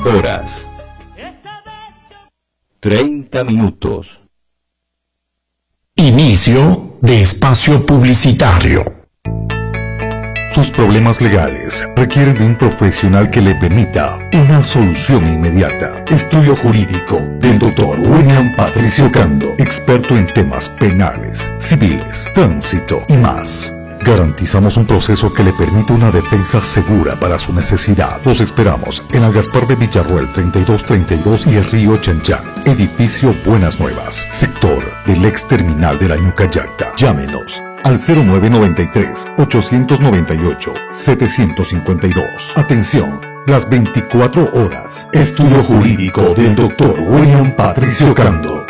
horas 30 minutos. Inicio de espacio publicitario. Sus problemas legales requieren de un profesional que le permita una solución inmediata. Estudio jurídico del Dr. William Patricio Cando, experto en temas penales, civiles, tránsito y más. Garantizamos un proceso que le permite una defensa segura para su necesidad. Los esperamos en el Gaspar de Villarroel 3232 y el Río Chanchán. Edificio Buenas Nuevas, sector del ex terminal de la Ñucayacta. Llámenos al 0993-898-752. Atención, las 24 horas. Estudio jurídico del Dr. William Patricio Cando.